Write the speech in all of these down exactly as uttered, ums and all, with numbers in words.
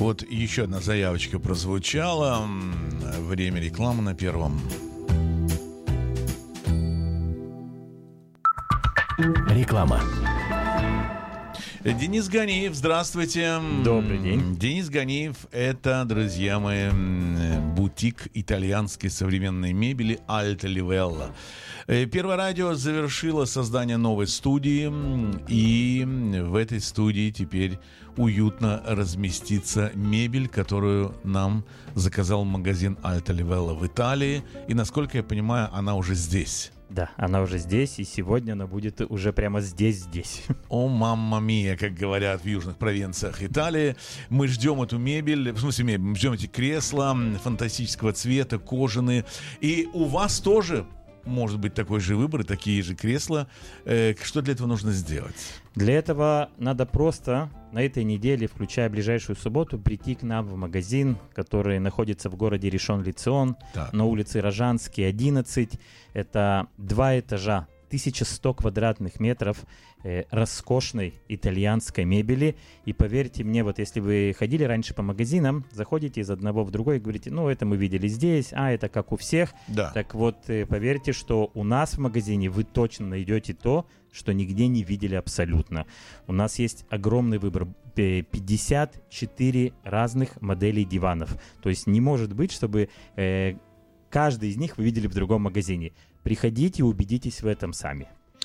Вот еще одна заявочка прозвучала. Время рекламы на Первом. Реклама. Денис Ганиев, здравствуйте. Добрый день. Денис Ганиев – это, друзья мои, бутик итальянской современной мебели Alta Livella. Первое радио завершило создание новой студии, и в этой студии теперь уютно разместится мебель, которую нам заказал магазин Alta Livella в Италии. И, насколько я понимаю, она уже здесь. Да, она уже здесь, и сегодня она будет уже прямо здесь-здесь. О, мамма мия, как говорят в южных провинциях Италии. Мы ждем эту мебель, в смысле мебель, мы ждем эти кресла фантастического цвета, кожаные. И у вас тоже может быть такой же выбор, такие же кресла. Что для этого нужно сделать? Для этого надо просто на этой неделе, включая ближайшую субботу, прийти к нам в магазин, который находится в городе Ришон-Ле-Цион, на улице Рожанский, одиннадцать. Это два этажа, тысяча сто квадратных метров э, роскошной итальянской мебели. И поверьте мне, вот если вы ходили раньше по магазинам, заходите из одного в другой и говорите, ну, это мы видели здесь, а это как у всех. Да. Так вот, э, поверьте, что у нас в магазине вы точно найдете то, что нигде не видели абсолютно. У нас есть огромный выбор, пятьдесят четыре разных моделей диванов. То есть не может быть, чтобы э, каждый из них вы видели в другом магазине. Приходите и убедитесь в этом сами.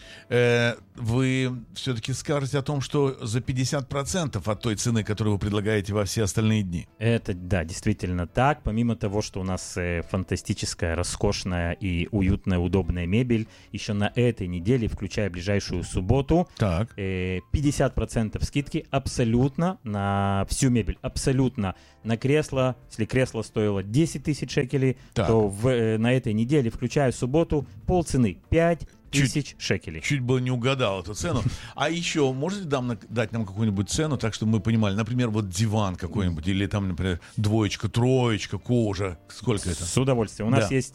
Вы все-таки скажете о том, что за пятьдесят процентов от той цены, которую вы предлагаете во все остальные дни. Это, да, действительно так. Помимо того, что у нас э, фантастическая, роскошная и уютная, удобная мебель, еще на этой неделе, включая ближайшую субботу, так. э, пятьдесят процентов скидки абсолютно на всю мебель. Абсолютно на кресло. Если кресло стоило десять тысяч шекелей, так. то в, э, на этой неделе, включая субботу, полцены пять тысяч шекелей. Чуть было не угадал эту цену. А еще можете дам, дать нам какую-нибудь цену, так чтобы мы понимали, например, вот диван какой-нибудь, или там, например, двоечка, троечка, кожа. Сколько это? С удовольствием. У нас да. есть